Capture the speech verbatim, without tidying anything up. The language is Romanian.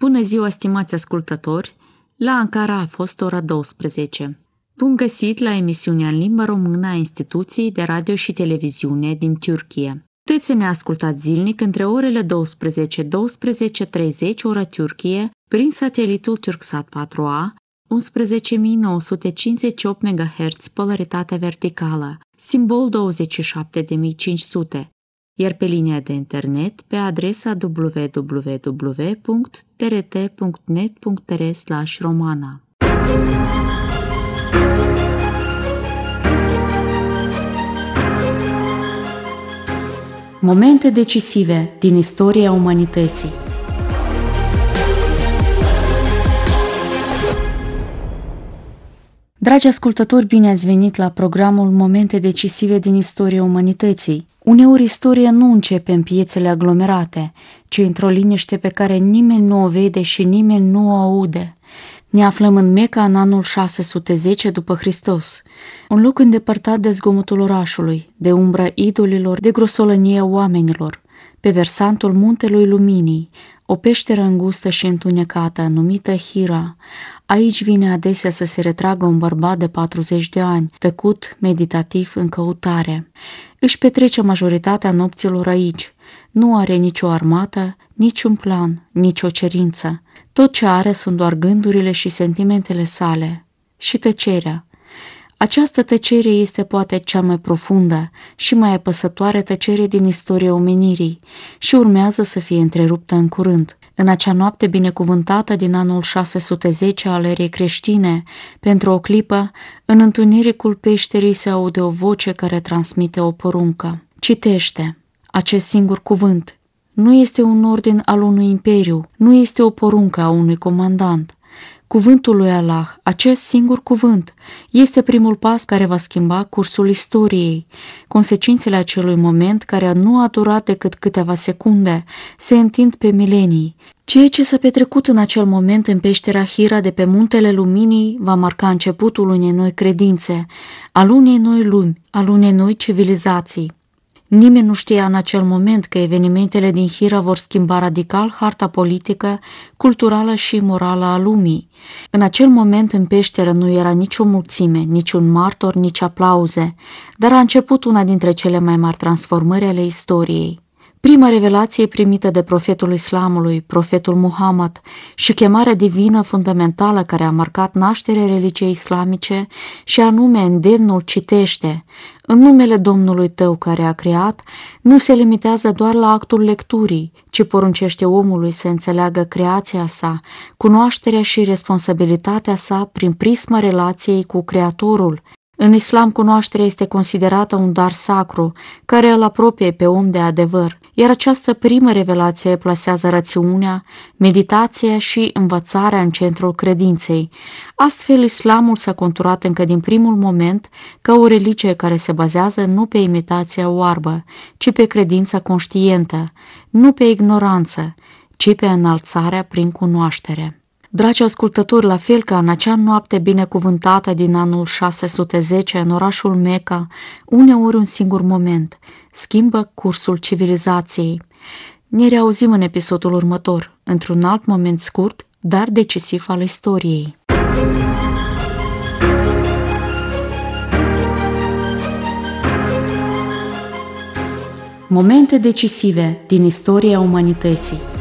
Bună ziua, stimați ascultători! La Ankara a fost ora douăsprezece. Bun găsit la emisiunea în limba română a Instituției de Radio și Televiziune din Turcia. Puteți să ne ascultați zilnic între orele douăsprezece - douăsprezece și treizeci ora Turcie prin satelitul Turksat patru A, unsprezece mii nouă sute cincizeci și opt megahertz polaritate verticală, simbol douăzeci și șapte de mii cinci sute, iar pe linia de internet pe adresa w w w punct t r t punct net punct r slash romana. Momente decisive din istoria umanității. Dragi ascultători, bine ați venit la programul Momente decisive din istoria umanității. Uneori istoria nu începe în piețele aglomerate, ci într-o liniște pe care nimeni nu o vede și nimeni nu o aude. Ne aflăm în Mecca în anul șase sute zece după Hristos, un loc îndepărtat de zgomotul orașului, de umbra idolilor, de grosolănia oamenilor. Pe versantul muntelui Luminii, o peșteră îngustă și întunecată, numită Hira. Aici vine adesea să se retragă un bărbat de patruzeci de ani, tăcut, meditativ, în căutare. Își petrece majoritatea nopților aici. Nu are nicio armată, niciun plan, nicio cerință. Tot ce are sunt doar gândurile și sentimentele sale. Și tăcerea. Această tăcere este poate cea mai profundă și mai apăsătoare tăcere din istoria omenirii și urmează să fie întreruptă în curând. În acea noapte binecuvântată din anul șase sute zece al erei creștine, pentru o clipă, în întunericul peșterii se aude o voce care transmite o poruncă. Citește acest singur cuvânt. Nu este un ordin al unui imperiu, nu este o poruncă a unui comandant. Cuvântul lui Allah, acest singur cuvânt, este primul pas care va schimba cursul istoriei. Consecințele acelui moment, care nu a durat decât câteva secunde, se întind pe milenii. Ceea ce s-a petrecut în acel moment în peștera Hira de pe muntele Luminii va marca începutul unei noi credințe, al unei noi lumi, al unei noi civilizații. Nimeni nu știa în acel moment că evenimentele din Hira vor schimba radical harta politică, culturală și morală a lumii. În acel moment în peșteră nu era nicio mulțime, niciun martor, nici aplauze, dar a început una dintre cele mai mari transformări ale istoriei. Prima revelație primită de profetul islamului, profetul Muhammad, și chemarea divină fundamentală care a marcat nașterea religiei islamice și anume îndemnul citește, în numele Domnului tău care a creat, nu se limitează doar la actul lecturii, ci poruncește omului să înțeleagă creația sa, cunoașterea și responsabilitatea sa prin prisma relației cu Creatorul. În islam, cunoașterea este considerată un dar sacru, care îl apropie pe om de adevăr, iar această primă revelație plasează rațiunea, meditația și învățarea în centrul credinței. Astfel, islamul s-a conturat încă din primul moment ca o religie care se bazează nu pe imitația oarbă, ci pe credința conștientă, nu pe ignoranță, ci pe înălțarea prin cunoaștere. Dragi ascultători, la fel ca în acea noapte binecuvântată din anul șase sute zece în orașul Mecca, uneori un singur moment schimbă cursul civilizației. Ne reauzim în episodul următor, într-un alt moment scurt, dar decisiv al istoriei. Momente decisive din istoria umanității.